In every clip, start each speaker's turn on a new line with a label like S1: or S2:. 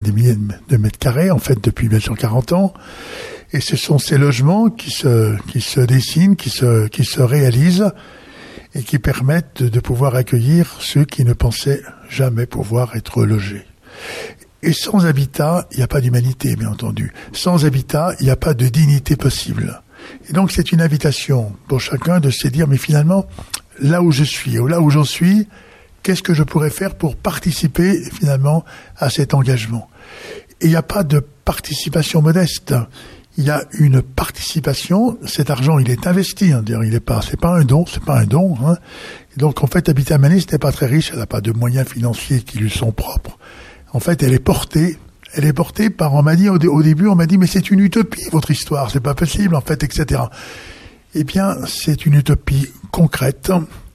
S1: des milliers de mètres carrés, en fait, depuis 1940 ans. Et ce sont ces logements qui se dessinent, qui se réalisent et qui permettent de pouvoir accueillir ceux qui ne pensaient jamais pouvoir être logés. Et sans habitat, il n'y a pas d'humanité, bien entendu. Sans habitat, il n'y a pas de dignité possible. Et donc, c'est une invitation pour chacun de se dire, mais finalement, là où je suis, ou là où j'en suis, qu'est-ce que je pourrais faire pour participer, finalement, à cet engagement? Et il n'y a pas de participation modeste. Il y a une participation. Cet argent, il est investi. Hein, c'est pas un don. Hein. Et donc, en fait, Habitat Humaniste n'est pas très riche. Elle n'a pas de moyens financiers qui lui sont propres. En fait, elle est portée par, on m'a dit au début, mais c'est une utopie, votre histoire, c'est pas possible, en fait, etc. Eh bien, c'est une utopie concrète,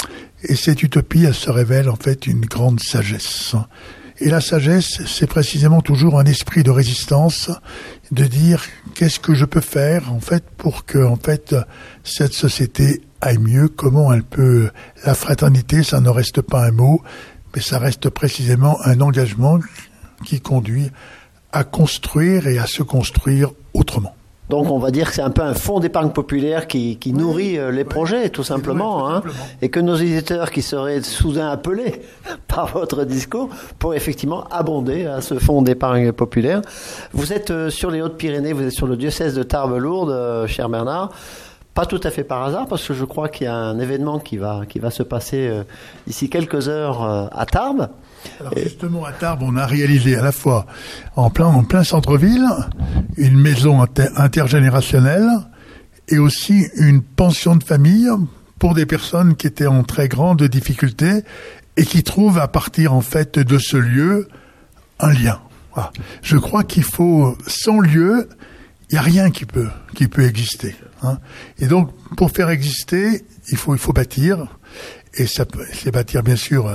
S1: et cette utopie, elle se révèle, en fait, une grande sagesse. Et la sagesse, c'est précisément toujours un esprit de résistance, de dire, qu'est-ce que je peux faire, en fait, pour que, en fait, cette société aille mieux, comment elle peut, la fraternité, ça ne reste pas un mot, mais ça reste précisément un engagement qui conduit à construire et à se construire autrement.
S2: Donc on va dire que c'est un peu un fonds d'épargne populaire qui nourrit les projets, tout simplement. Hein, et que nos éditeurs qui seraient soudain appelés par votre discours pourraient effectivement abonder à ce fonds d'épargne populaire. Vous êtes sur les Hautes-Pyrénées, vous êtes sur le diocèse de Tarbes-Lourdes, cher Bernard. Pas tout à fait par hasard, parce que je crois qu'il y a un événement qui va se passer d'ici quelques heures à Tarbes.
S1: Alors justement, à Tarbes, on a réalisé à la fois en plein centre-ville une maison intergénérationnelle et aussi une pension de famille pour des personnes qui étaient en très grande difficulté et qui trouvent à partir en fait de ce lieu un lien. Voilà. Je crois qu'il faut, sans lieu, il n'y a rien qui peut exister. Hein. Et donc, pour faire exister, il faut bâtir. Et c'est bâtir, bien sûr,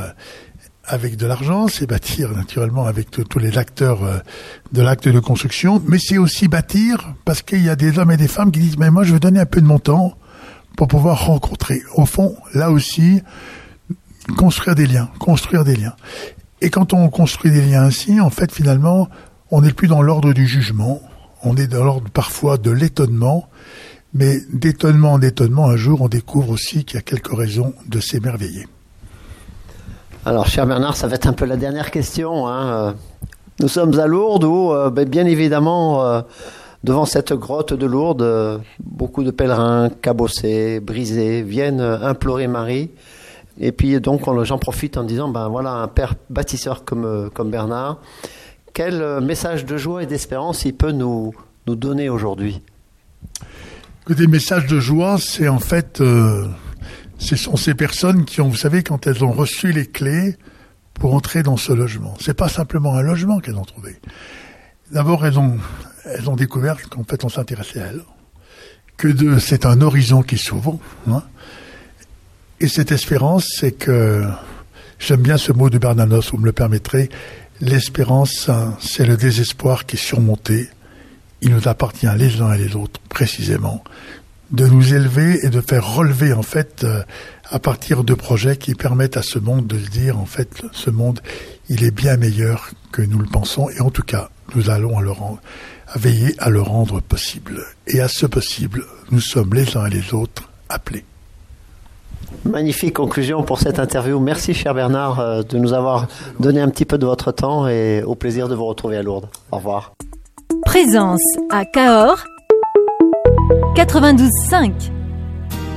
S1: avec de l'argent, c'est bâtir, naturellement, avec tous les acteurs de l'acte de construction. Mais c'est aussi bâtir, parce qu'il y a des hommes et des femmes qui disent, mais moi, je veux donner un peu de mon temps pour pouvoir rencontrer. Au fond, là aussi, construire des liens. Et quand on construit des liens ainsi, en fait, finalement, on n'est plus dans l'ordre du jugement. On est dans l'ordre parfois de l'étonnement, mais d'étonnement en étonnement, un jour, on découvre aussi qu'il y a quelques raisons de s'émerveiller.
S2: Alors, cher Bernard, ça va être un peu la dernière question. Hein. Nous sommes à Lourdes où, bien évidemment, devant cette grotte de Lourdes, beaucoup de pèlerins cabossés, brisés, viennent implorer Marie. Et puis, donc, j'en profite en disant, voilà, un père bâtisseur comme Bernard. Quel message de joie et d'espérance il peut nous donner aujourd'hui?
S1: Écoutez, message de joie, c'est en fait, ce sont ces personnes qui ont, vous savez, quand elles ont reçu les clés pour entrer dans ce logement. C'est pas simplement un logement qu'elles ont trouvé. D'abord, elles ont découvert qu'en fait, on s'intéressait à elles, que c'est un horizon qui s'ouvre. Hein. Et cette espérance, c'est que, j'aime bien ce mot de Bernanos, vous me le permettrez. L'espérance, c'est le désespoir qui est surmonté. Il nous appartient les uns et les autres, précisément, de nous élever et de faire relever, en fait, à partir de projets qui permettent à ce monde de se dire, en fait, ce monde, il est bien meilleur que nous le pensons. Et en tout cas, nous allons à veiller à le rendre possible. Et à ce possible, nous sommes les uns et les autres appelés.
S2: Magnifique conclusion pour cette interview. Merci, cher Bernard, de nous avoir donné un petit peu de votre temps et au plaisir de vous retrouver à Lourdes. Au revoir.
S3: Présence à Cahors 92.5.